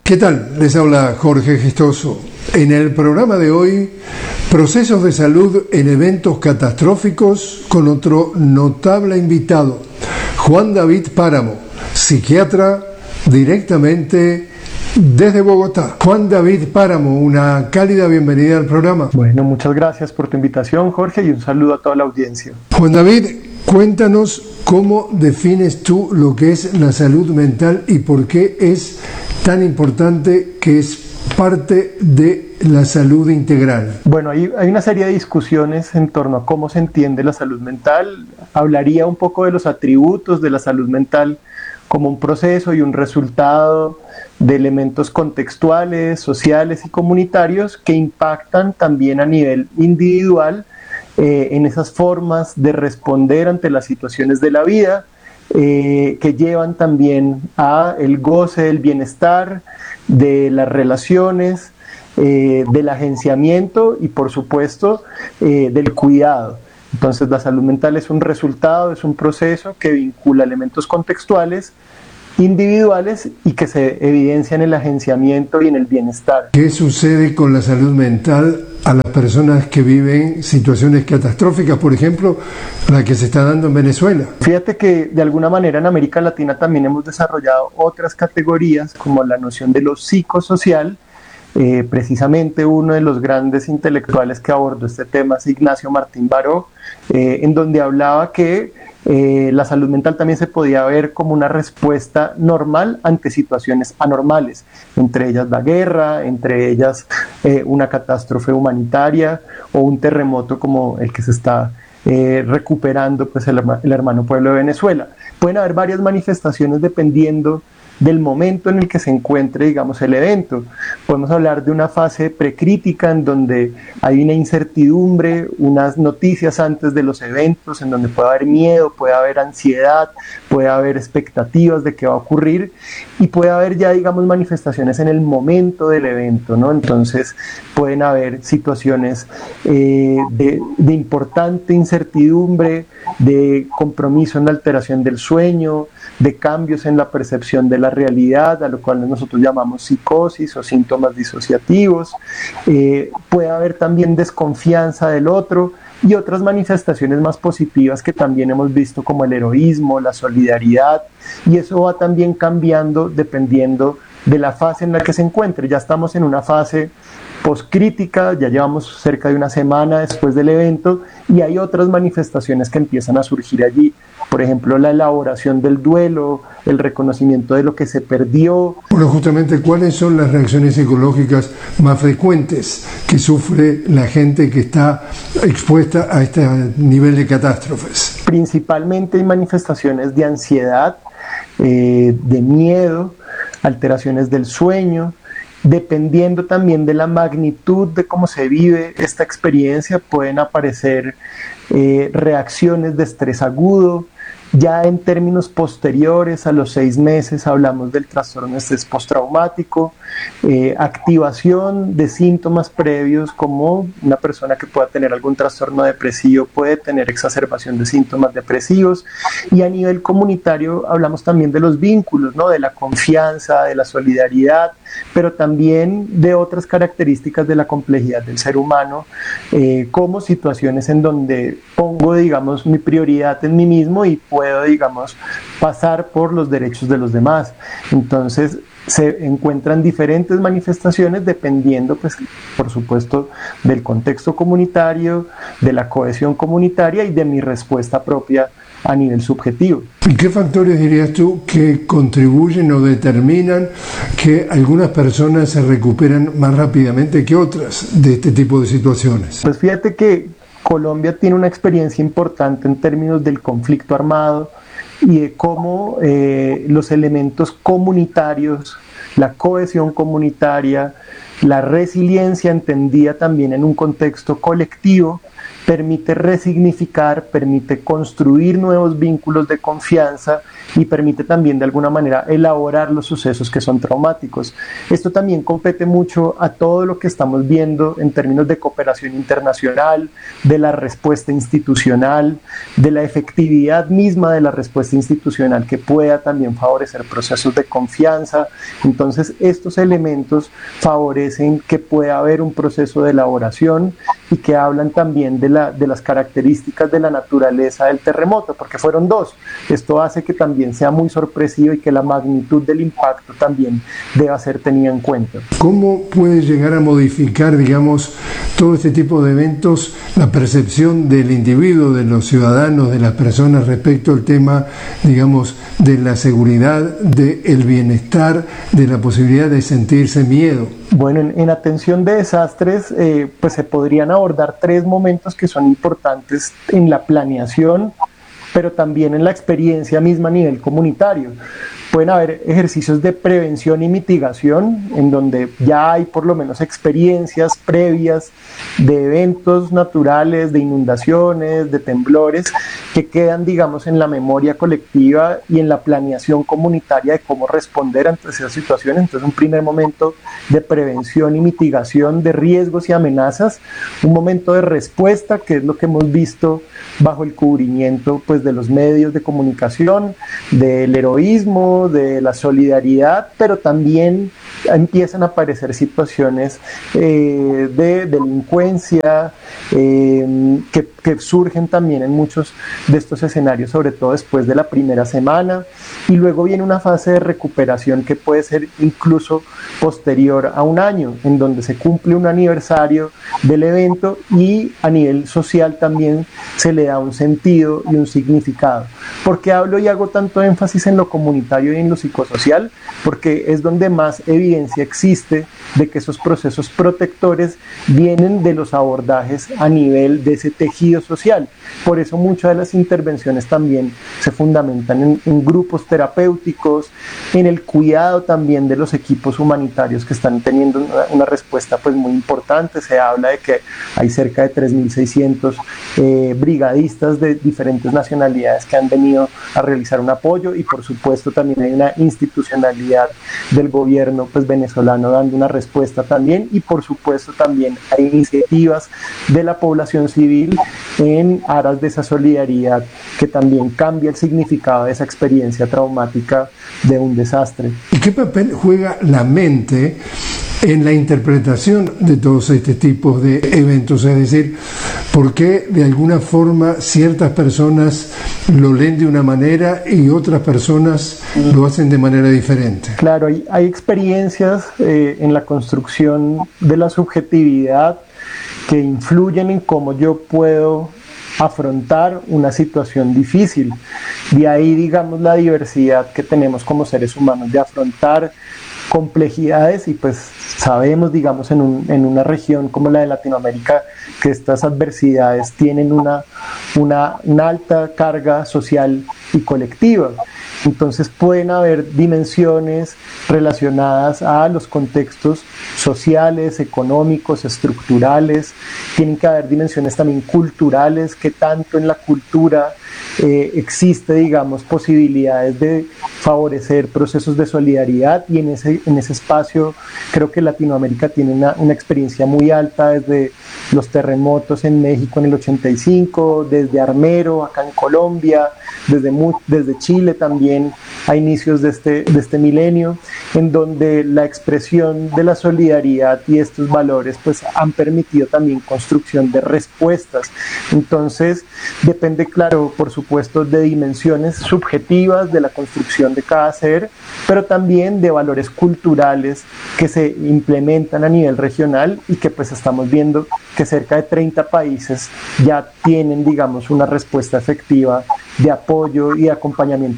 ¿Qué tal? Les habla Jorge Gestoso. En el programa de hoy, procesos de salud en eventos catastróficos con otro notable invitado, Juan David Páramo, psiquiatra directamente desde Bogotá. Juan David Páramo, una cálida bienvenida al programa. Bueno, muchas gracias por tu invitación, Jorge, y un saludo a toda la audiencia. Juan David, cuéntanos cómo defines tú lo que es la salud mental y por qué es tan importante que es parte de la salud integral. Bueno, hay una serie de discusiones en torno a cómo se entiende la salud mental. Hablaría un poco de los atributos de la salud mental como un proceso y un resultado de elementos contextuales, sociales y comunitarios que impactan también a nivel individual en esas formas de responder ante las situaciones de la vida, que llevan también a el goce del bienestar, de las relaciones, del agenciamiento y por supuesto del cuidado. Entonces la salud mental es un resultado, es un proceso que vincula elementos contextuales, individuales y que se evidencian en el agenciamiento y en el bienestar. ¿Qué sucede con la salud mental a las personas que viven situaciones catastróficas, por ejemplo, la que se está dando en Venezuela? Fíjate que de alguna manera en América Latina también hemos desarrollado otras categorías como la noción de lo psicosocial. Precisamente uno de los grandes intelectuales que abordó este tema es Ignacio Martín Baró, en donde hablaba que la salud mental también se podía ver como una respuesta normal ante situaciones anormales, entre ellas la guerra, entre ellas una catástrofe humanitaria o un terremoto como el que se está recuperando pues el hermano pueblo de Venezuela. Pueden haber varias manifestaciones dependiendo del momento en el que se encuentre, digamos, el evento. Podemos hablar de una fase precrítica en donde hay una incertidumbre, unas noticias antes de los eventos, en donde puede haber miedo, puede haber ansiedad, puede haber expectativas de qué va a ocurrir y puede haber ya, digamos, manifestaciones en el momento del evento, ¿no? Entonces pueden haber situaciones de importante incertidumbre, de compromiso en la alteración del sueño, de cambios en la percepción de la realidad, a lo cual nosotros llamamos psicosis o síntomas disociativos. Puede haber también desconfianza del otro y otras manifestaciones más positivas que también hemos visto como el heroísmo, la solidaridad, y eso va también cambiando dependiendo de la fase en la que se encuentre. Ya estamos en una fase poscrítica, ya llevamos cerca de una semana después del evento y hay otras manifestaciones que empiezan a surgir allí. Por ejemplo, la elaboración del duelo, el reconocimiento de lo que se perdió. Bueno, justamente, ¿cuáles son las reacciones psicológicas más frecuentes que sufre la gente que está expuesta a este nivel de catástrofes? Principalmente hay manifestaciones de ansiedad, de miedo, alteraciones del sueño. Dependiendo también de la magnitud de cómo se vive esta experiencia, pueden aparecer reacciones de estrés agudo. Ya en términos posteriores a los 6 meses hablamos del trastorno de estrés postraumático, activación de síntomas previos como una persona que pueda tener algún trastorno depresivo puede tener exacerbación de síntomas depresivos, y a nivel comunitario hablamos también de los vínculos, ¿no? De la confianza, de la solidaridad, pero también de otras características de la complejidad del ser humano, como situaciones en donde pongo, digamos, mi prioridad en mí mismo y puedo, digamos, pasar por los derechos de los demás. Entonces se encuentran diferentes manifestaciones dependiendo, pues, por supuesto, del contexto comunitario, de la cohesión comunitaria y de mi respuesta propia a nivel subjetivo. ¿Y qué factores dirías tú que contribuyen o determinan que algunas personas se recuperan más rápidamente que otras de este tipo de situaciones? Pues fíjate que Colombia tiene una experiencia importante en términos del conflicto armado y de cómo los elementos comunitarios, la cohesión comunitaria, la resiliencia entendida también en un contexto colectivo, permite resignificar, permite construir nuevos vínculos de confianza y permite también de alguna manera elaborar los sucesos que son traumáticos. Esto también compete mucho a todo lo que estamos viendo en términos de cooperación internacional, de la respuesta institucional, de la efectividad misma de la respuesta institucional que pueda también favorecer procesos de confianza. Entonces, estos elementos favorecen que pueda haber un proceso de elaboración y que hablan también de las características de la naturaleza del terremoto, porque fueron dos. Esto hace que también sea muy sorpresivo y que la magnitud del impacto también deba ser tenida en cuenta. ¿Cómo puede llegar a modificar, digamos, todo este tipo de eventos, la percepción del individuo, de los ciudadanos, de las personas respecto al tema, digamos, de la seguridad, del bienestar, de la posibilidad de sentirse miedo? Bueno, en atención de desastres, pues se podrían abordar 3 momentos que son importantes en la planeación, pero también en la experiencia misma a nivel comunitario. Pueden haber ejercicios de prevención y mitigación, en donde ya hay por lo menos experiencias previas de eventos naturales, de inundaciones, de temblores, que quedan, digamos, en la memoria colectiva y en la planeación comunitaria de cómo responder ante esas situaciones. Entonces, un primer momento de prevención y mitigación de riesgos y amenazas, un momento de respuesta, que es lo que hemos visto bajo el cubrimiento, pues, de los medios de comunicación, del heroísmo, de la solidaridad, pero también empiezan a aparecer situaciones de delincuencia que surgen también en muchos de estos escenarios, sobre todo después de la primera semana, y luego viene una fase de recuperación que puede ser incluso posterior a un año, en donde se cumple un aniversario del evento y a nivel social también se le da un sentido y un significado. ¿Por qué hablo y hago tanto énfasis en lo comunitario y en lo psicosocial? Porque es donde más evidencia existe de que esos procesos protectores vienen de los abordajes a nivel de ese tejido social. Por eso muchas de las intervenciones también se fundamentan en grupos terapéuticos, en el cuidado también de los equipos humanitarios que están teniendo una respuesta pues muy importante. Se habla de que hay cerca de 3.600 brigadistas de diferentes nacionalidades que han venido a realizar un apoyo, y por supuesto también hay una institucionalidad del gobierno pues venezolano dando una respuesta también, y por supuesto también hay iniciativas de la población civil en aras de esa solidaridad que también cambia el significado de esa experiencia traumática de un desastre. ¿Y qué papel juega la mente en la interpretación de todos este tipos de eventos? Es decir, ¿por qué de alguna forma ciertas personas lo leen de una manera y otras personas lo hacen de manera diferente? Claro, hay experiencias en la construcción de la subjetividad que influyen en cómo yo puedo afrontar una situación difícil. De ahí, digamos, la diversidad que tenemos como seres humanos de afrontar complejidades, y pues sabemos, digamos, en una región como la de Latinoamérica, que estas adversidades tienen una alta carga social y colectiva. Entonces pueden haber dimensiones relacionadas a los contextos sociales, económicos, estructurales. Tienen que haber dimensiones también culturales, que tanto en la cultura existe, digamos, posibilidades de favorecer procesos de solidaridad, y en ese espacio creo que Latinoamérica tiene una experiencia muy alta, desde los terremotos en México en el 85, desde Armero acá en Colombia, desde Chile también a inicios de este milenio, en donde la expresión de la solidaridad y estos valores pues han permitido también construcción de respuestas. Entonces depende, claro, por supuesto, de dimensiones subjetivas de la construcción de cada ser, pero también de valores culturales que se implementan a nivel regional, y que pues estamos viendo que cerca de 30 países ya tienen, digamos, una respuesta efectiva de apoyo y de acompañamiento humanitario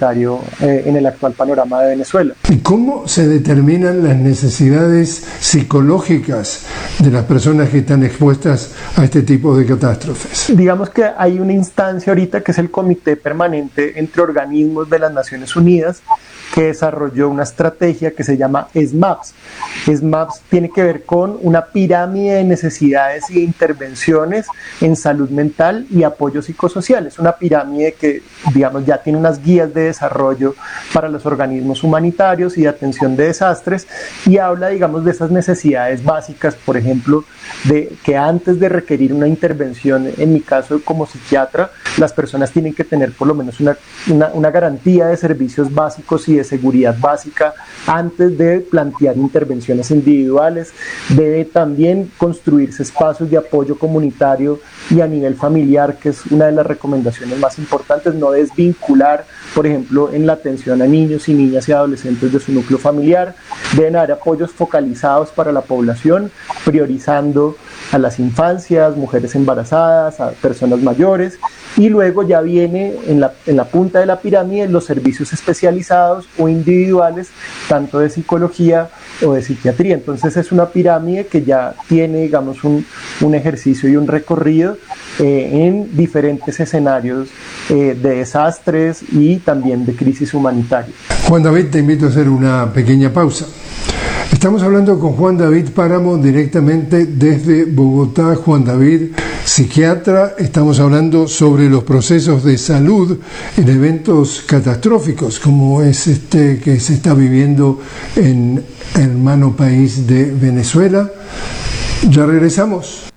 necesario en el actual panorama de Venezuela. ¿Y cómo se determinan las necesidades psicológicas de las personas que están expuestas a este tipo de catástrofes? Digamos que hay una instancia ahorita que es el Comité Permanente entre Organismos de las Naciones Unidas, que desarrolló una estrategia que se llama SMAPS. SMAPS tiene que ver con una pirámide de necesidades y intervenciones en salud mental y apoyo psicosocial. Es una pirámide que, digamos, ya tiene unas guías de desarrollo para los organismos humanitarios y de atención de desastres, y habla, digamos, de esas necesidades básicas, por ejemplo, de que antes de requerir una intervención, en mi caso como psiquiatra, las personas tienen que tener por lo menos una garantía de servicios básicos y de seguridad básica antes de plantear intervenciones individuales. Debe también construirse espacios de apoyo comunitario y a nivel familiar, que es una de las recomendaciones más importantes, no desvincular, por ejemplo, en la atención a niños y niñas y adolescentes de su núcleo familiar. Deben haber apoyos focalizados para la población, priorizando a las infancias, mujeres embarazadas, a personas mayores, y luego ya viene en la punta de la pirámide los servicios especializados o individuales, tanto de psicología o de psiquiatría. Entonces es una pirámide que ya tiene, digamos, un ejercicio y un recorrido en diferentes escenarios de desastres y también de crisis humanitaria. Juan David, te invito a hacer una pequeña pausa. Estamos hablando con Juan David Páramo directamente desde Bogotá. Juan David, psiquiatra, estamos hablando sobre los procesos de salud en eventos catastróficos, como es este que se está viviendo en el hermano país de Venezuela. Ya regresamos.